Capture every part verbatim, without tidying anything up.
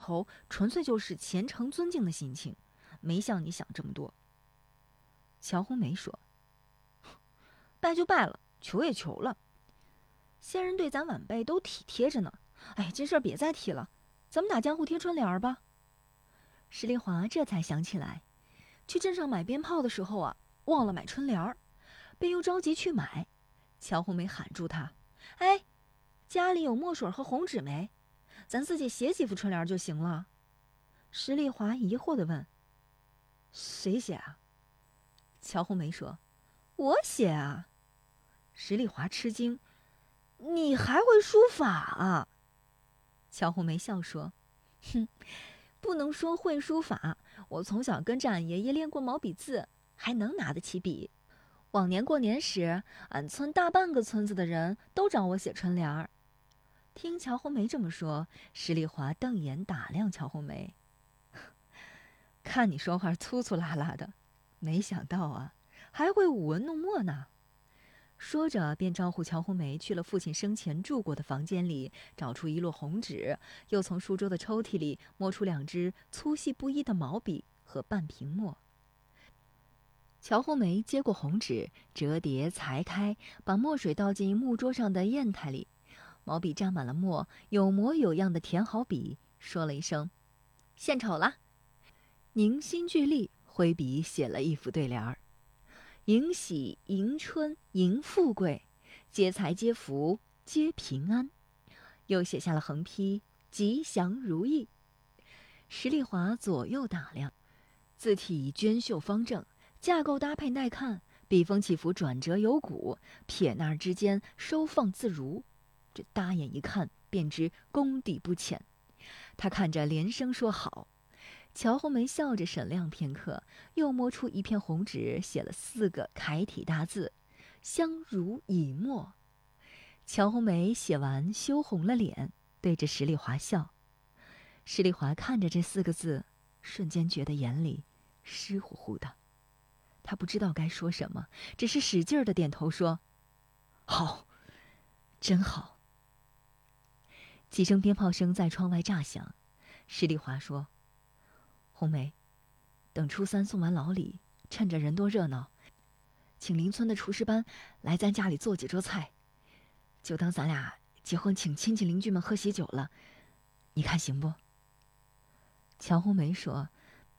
头纯粹就是虔诚尊敬的心情，没像你想这么多。乔红梅说：拜就拜了，求也求了，先人对咱晚辈都体贴着呢。哎，这事儿别再提了，咱们打江湖贴春联吧。石丽华这才想起来，去镇上买鞭炮的时候啊，忘了买春联儿，便又着急去买。乔红梅喊住他：哎，家里有墨水和红纸没？咱自己写几副春联就行了。石丽华疑惑地问：谁写啊？乔红梅说：我写啊。石丽华吃惊：你还会书法啊？乔红梅笑说：哼，不能说会书法，我从小跟着俺爷爷练过毛笔字，还能拿得起笔。往年过年时，俺村大半个村子的人都找我写春联儿。听乔红梅这么说，石丽华瞪眼打量乔红梅，看你说话粗粗拉拉的，没想到啊，还会舞文弄墨呢。说着便招呼乔红梅去了父亲生前住过的房间里，找出一摞红纸，又从书桌的抽屉里摸出两支粗细不一的毛笔和半瓶墨。乔红梅接过红纸，折叠裁开，把墨水倒进木桌上的砚台里，毛笔沾满了墨，有模有样的填好笔，说了一声：献丑了。凝心聚力，挥笔写了一副对联儿：迎喜迎春迎富贵，接财接福皆平安。又写下了横批：吉祥如意。石丽华左右打量，字体娟秀方正，架构搭配耐看，笔锋起伏转折有骨，撇捺之间收放自如。这搭眼一看便知功底不浅。他看着连声说好。乔红梅笑着审量片刻，又摸出一片红纸，写了四个楷体大字：相濡以沫。乔红梅写完羞红了脸，对着石丽华笑。石丽华看着这四个字，瞬间觉得眼里湿乎乎的。他不知道该说什么，只是使劲儿地点头说：好，真好。几声鞭炮声在窗外炸响，石丽华说：红梅，等初三送完老礼，趁着人多热闹，请邻村的厨师班来咱家里做几桌菜，就当咱俩结婚请亲戚邻居们喝喜酒了，你看行不？乔红梅说：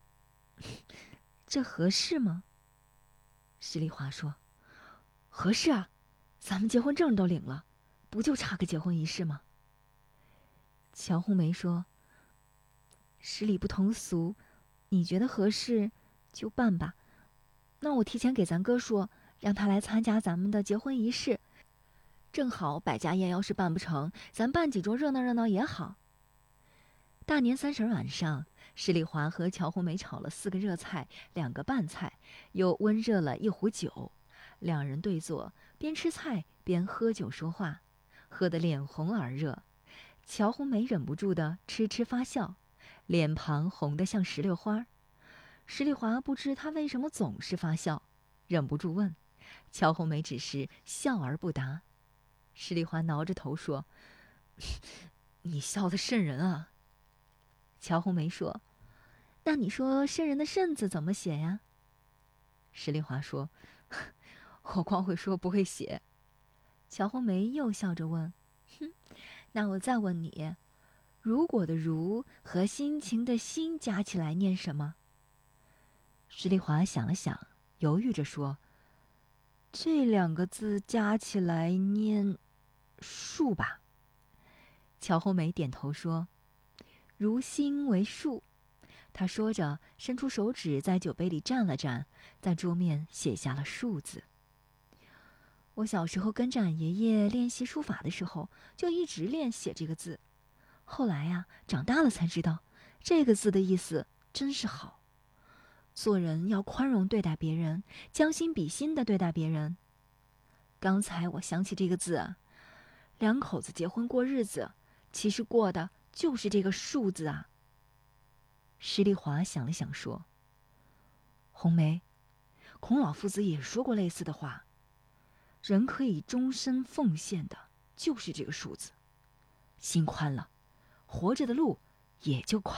这合适吗？石丽华说：合适啊，咱们结婚证都领了，不就差个结婚仪式吗？乔红梅说：十里不同俗，你觉得合适就办吧。那我提前给咱哥说，让他来参加咱们的结婚仪式，正好百家宴要是办不成，咱办几桌热闹热闹也好。大年三十晚上，石丽华和乔红梅炒了四个热菜，两个拌菜，又温热了一壶酒。两人对坐，边吃菜边喝酒说话，喝得脸红耳热。乔红梅忍不住的痴痴发笑，脸庞红得像石榴花。石丽华不知她为什么总是发笑，忍不住问。乔红梅只是笑而不答。石丽华挠着头说：你笑得瘆人啊。乔红梅说：那你说瘆人的瘆字怎么写呀？石丽华说：我光会说不会写。乔红梅又笑着问：哼，那我再问你，如果的如和心情的心加起来念什么？石丽华想了想，犹豫着说：这两个字加起来念树吧。乔红梅点头说：如心为树。她说着伸出手指在酒杯里蘸了蘸，在桌面写下了树字。我小时候跟着俺爷爷练习书法的时候，就一直练写这个字。后来呀、啊，长大了才知道，这个字的意思真是好。做人要宽容对待别人，将心比心地对待别人。刚才我想起这个字啊，两口子结婚过日子，其实过的就是这个树字啊。石丽华想了想说：红梅，孔老夫子也说过类似的话，人可以终身奉献的就是这个树字。心宽了，活着的路也就宽。